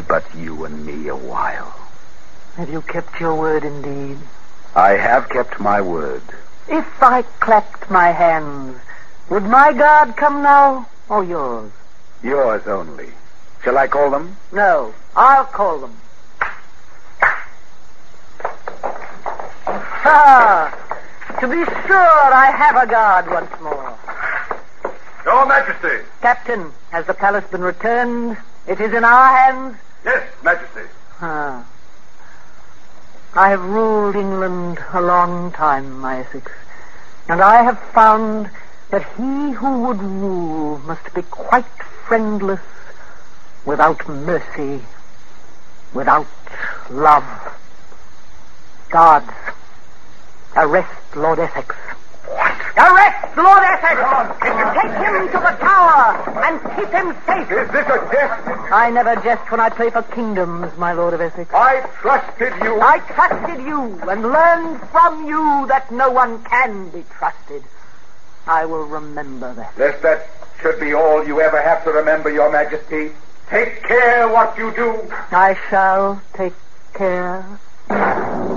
but you and me a while. Have you kept your word indeed? I have kept my word. If I clapped my hands, would my guard come now, or yours? Yours only. Shall I call them? No, I'll call them. To be sure, I have a guard once more. Your Majesty. Captain, has the palace been returned? It is in our hands? Yes, Majesty. I have ruled England a long time, my Essex, and I have found that he who would rule must be quite friendless, without mercy, without love. Guards, arrest Lord Essex. What? Arrest Lord Essex! Take him to the Tower and keep him safe. Is this a jest? I never jest when I play for kingdoms, my Lord of Essex. I trusted you. I trusted you and learned from you that no one can be trusted. I will remember that. Lest that should be all you ever have to remember, Your Majesty. Take care what you do. I shall take care.